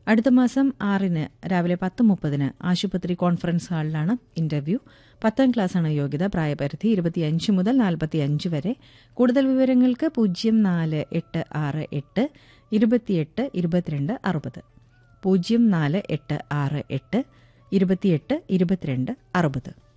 അടുത്ത മാസം 6-ന് രാവിലെ 10:30 ആശുപത്രി കോൺഫറൻസ് ഹാളിലാണ് ഇന്റർവ്യൂ. 10ാം ക്ലാസ്സാണ് യോഗ്യത. പ്രായപരിധി 25 മുതൽ 45 വരെ. കൂടുതൽ വിവരങ്ങൾക്ക് 04868 28 22 60 04868 28 22 60.